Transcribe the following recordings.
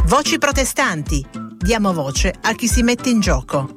Voci protestanti. Diamo voce a chi si mette in gioco.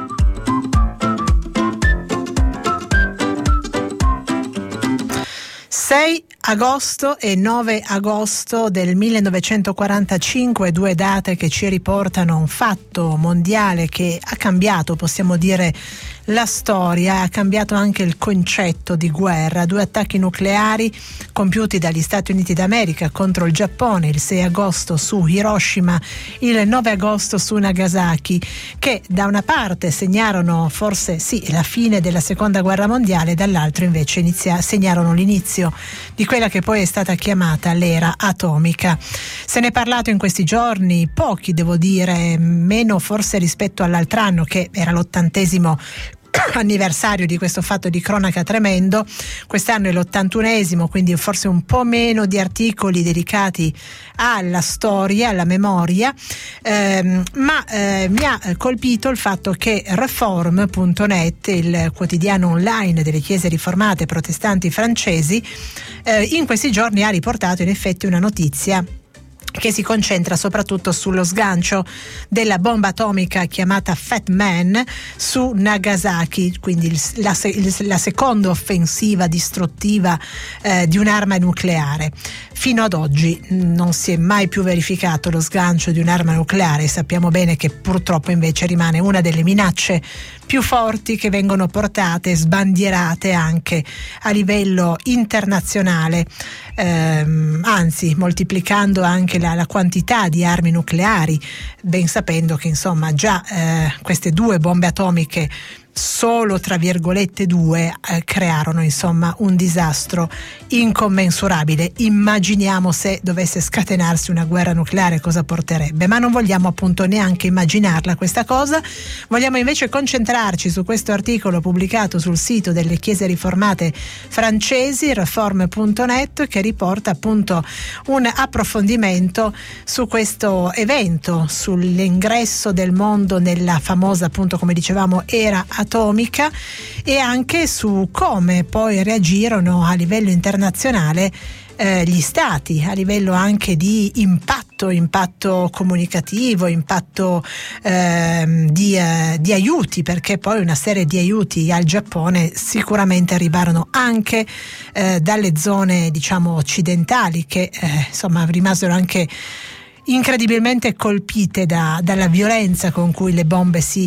6 agosto e 9 agosto del 1945, due date che ci riportano un fatto mondiale che ha cambiato, possiamo dire, la storia, ha cambiato anche il concetto di guerra. 2 attacchi nucleari compiuti dagli Stati Uniti d'America contro il Giappone, il 6 agosto su Hiroshima, il 9 agosto su Nagasaki, che da una parte segnarono forse sì la fine della seconda guerra mondiale, dall'altro invece segnarono l'inizio di quella che poi è stata chiamata l'era atomica. Se ne è parlato in questi giorni, pochi devo dire, meno forse rispetto all'altro anno che era l'80° anniversario di questo fatto di cronaca tremendo. Quest'anno è l'81°, quindi forse un po' meno di articoli dedicati alla storia, alla memoria, ma mi ha colpito il fatto che Reform.net, il quotidiano online delle chiese riformate protestanti francesi, in questi giorni ha riportato in effetti una notizia che si concentra soprattutto sullo sgancio della bomba atomica chiamata Fat Man su Nagasaki, quindi la seconda offensiva distruttiva di un'arma nucleare. Fino ad oggi non si è mai più verificato lo sgancio di un'arma nucleare. Sappiamo bene che purtroppo invece rimane una delle minacce più forti che vengono portate e sbandierate anche a livello internazionale, anzi moltiplicando anche la quantità di armi nucleari, ben sapendo che insomma già queste 2 bombe atomiche, solo tra virgolette 2, crearono insomma un disastro incommensurabile. Immaginiamo se dovesse scatenarsi una guerra nucleare cosa porterebbe, ma non vogliamo appunto neanche immaginarla questa cosa. Vogliamo invece concentrarci su questo articolo pubblicato sul sito delle chiese riformate francesi, Reform.net, che riporta appunto un approfondimento su questo evento, sull'ingresso del mondo nella famosa, appunto come dicevamo, era atomica, e anche su come poi reagirono a livello internazionale gli stati, a livello anche di impatto comunicativo, impatto di aiuti, perché poi una serie di aiuti al Giappone sicuramente arrivarono anche dalle zone diciamo occidentali, che insomma rimasero anche incredibilmente colpite dalla violenza con cui le bombe si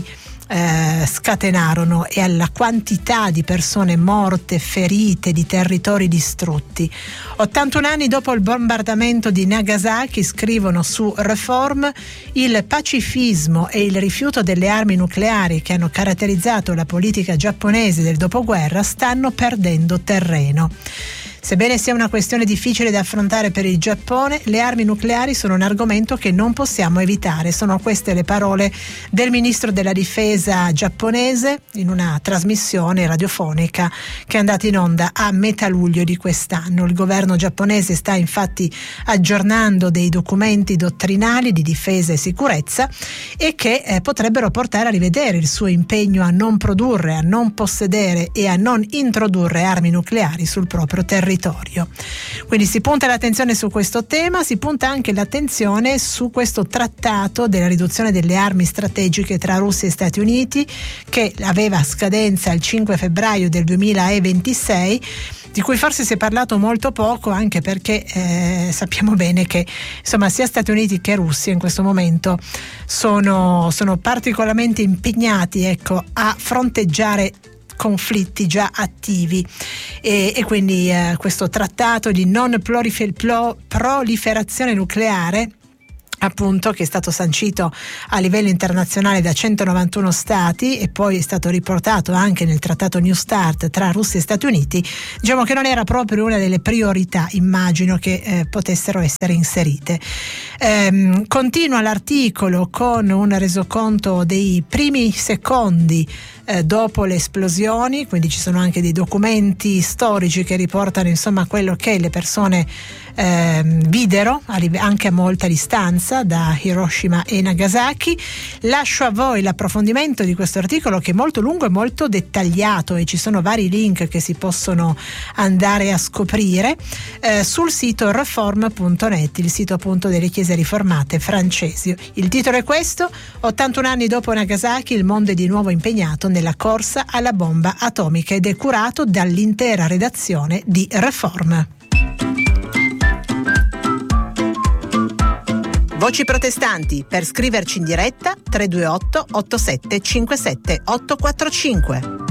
scatenarono e alla quantità di persone morte, ferite, di territori distrutti. 81 anni dopo il bombardamento di Nagasaki, scrivono su Reform, il pacifismo e il rifiuto delle armi nucleari che hanno caratterizzato la politica giapponese del dopoguerra stanno perdendo terreno. Sebbene sia una questione difficile da affrontare per il Giappone, le armi nucleari sono un argomento che non possiamo evitare. Sono queste le parole del ministro della difesa giapponese in una trasmissione radiofonica che è andata in onda a metà luglio di quest'anno. Il governo giapponese sta infatti aggiornando dei documenti dottrinali di difesa e sicurezza e che potrebbero portare a rivedere il suo impegno a non produrre, a non possedere e a non introdurre armi nucleari sul proprio territorio. Quindi si punta l'attenzione su questo tema, si punta anche l'attenzione su questo trattato della riduzione delle armi strategiche tra Russia e Stati Uniti, che aveva scadenza il 5 febbraio del 2026, di cui forse si è parlato molto poco, anche perché sappiamo bene che insomma sia Stati Uniti che Russia in questo momento sono particolarmente impegnati, ecco, a fronteggiare conflitti già attivi e quindi questo trattato di non proliferazione nucleare, appunto, che è stato sancito a livello internazionale da 191 stati e poi è stato riportato anche nel trattato New START tra Russia e Stati Uniti, diciamo che non era proprio una delle priorità, immagino, che potessero essere inserite. Continua l'articolo con un resoconto dei primi secondi dopo le esplosioni, quindi ci sono anche dei documenti storici che riportano insomma quello che le persone videro anche a molta distanza da Hiroshima e Nagasaki. Lascio a voi l'approfondimento di questo articolo, che è molto lungo e molto dettagliato, e ci sono vari link che si possono andare a scoprire sul sito reform.net, il sito appunto delle chiese riformate francesi. Il titolo è questo: 81 anni dopo Nagasaki, il mondo è di nuovo impegnato nella corsa alla bomba atomica, ed è curato dall'intera redazione di Reform. Voci protestanti, per scriverci in diretta 328 87 57 845.